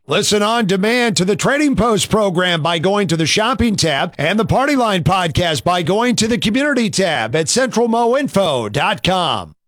Listen on demand to the Trading Post program by going to the shopping tab and the Party Line podcast by going to the community tab at centralmoinfo.com.